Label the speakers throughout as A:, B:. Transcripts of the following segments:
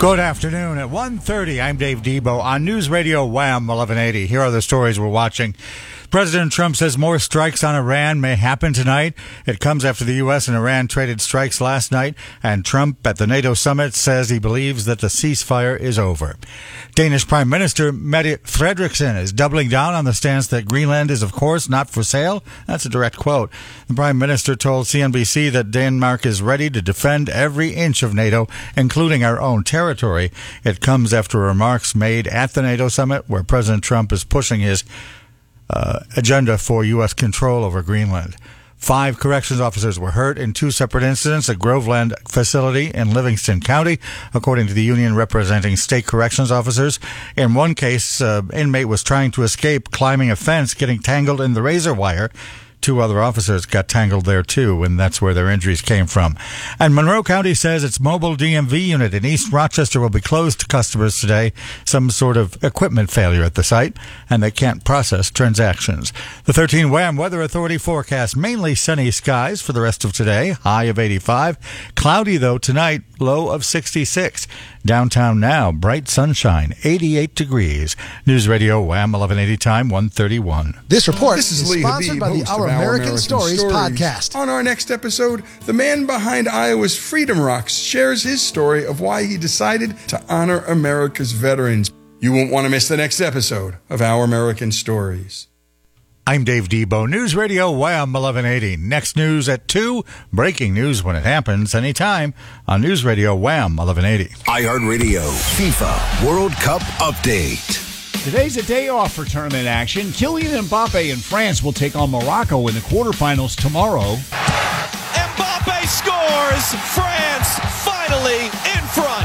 A: Good afternoon. At 1:30, I'm Dave Debo on News Radio Wham 1180. Here are the stories we're watching. President Trump says more strikes on Iran may happen tonight. It comes after the U.S. and Iran traded strikes last night, and Trump at the NATO summit says he believes that the ceasefire is over. Danish Prime Minister Mette Frederiksen is doubling down on the stance that Greenland is, of course, not for sale. That's a direct quote. The Prime Minister told CNBC that Denmark is ready to defend every inch of NATO, including our own territory. It comes after remarks made at the NATO summit where President Trump is pushing his agenda for U.S. control over Greenland. 5 corrections officers were hurt in 2 separate incidents at Groveland facility in Livingston County, according to the union representing state corrections officers. In one case, inmate was trying to escape, climbing a fence, getting tangled in the razor wire. 2 other officers got tangled there, too, and that's where their injuries came from. And Monroe County says its mobile DMV unit in East Rochester will be closed to customers today. Some sort of equipment failure at the site, and they can't process transactions. The 13 WHAM Weather Authority forecast mainly sunny skies for the rest of today, high of 85. Cloudy, though, tonight, low of 66. Downtown now, bright sunshine, 88 degrees. News Radio Wham 1180 time, 1:31.
B: This report is sponsored by the Our American Stories podcast.
C: On our next episode, the man behind Iowa's Freedom Rocks shares his story of why he decided to honor America's veterans. You won't want to miss the next episode of Our American Stories.
A: I'm Dave Debo, News Radio Wham 1180. Next news at 2, breaking news when it happens, anytime on News Radio Wham 1180.
D: iHeartRadio FIFA World Cup Update.
E: Today's a day off for tournament action. Kylian Mbappe and France will take on Morocco in the quarterfinals tomorrow.
F: Mbappe scores! France finally in front!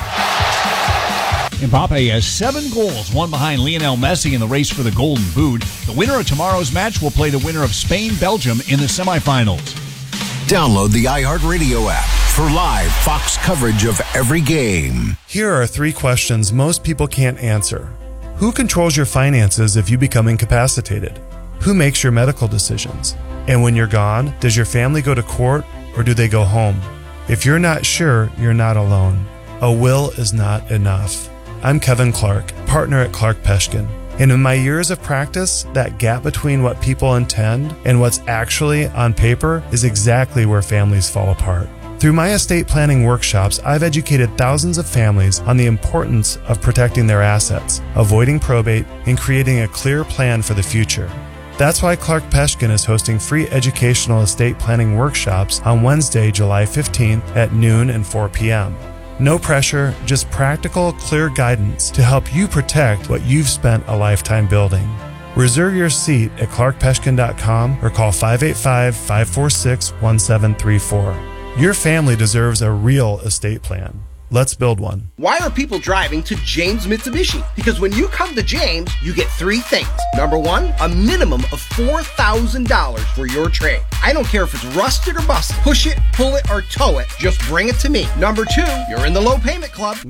E: Mbappe has 7 goals, one behind Lionel Messi in the race for the Golden Boot. The winner of tomorrow's match will play the winner of Spain-Belgium in the semifinals.
D: Download the iHeartRadio app for live Fox coverage of every game.
G: Here are 3 questions most people can't answer. Who controls your finances if you become incapacitated? Who makes your medical decisions? And when you're gone, does your family go to court or do they go home? If you're not sure, you're not alone. A will is not enough. I'm Kevin Clark, partner at Clark Peshkin. And in my years of practice, that gap between what people intend and what's actually on paper is exactly where families fall apart. Through my estate planning workshops, I've educated thousands of families on the importance of protecting their assets, avoiding probate, and creating a clear plan for the future. That's why Clark Peshkin is hosting free educational estate planning workshops on Wednesday, July 15th at noon and 4 p.m. No pressure, just practical, clear guidance to help you protect what you've spent a lifetime building. Reserve your seat at clarkpeshkin.com or call 585-546-1734. Your family deserves a real estate plan. Let's build one.
H: Why are people driving to James Mitsubishi? Because when you come to James, you get 3 things. Number 1, a minimum of $4,000 for your trade. I don't care if it's rusted or busted. Push it, pull it, or tow it. Just bring it to me. Number 2, you're in the low payment club.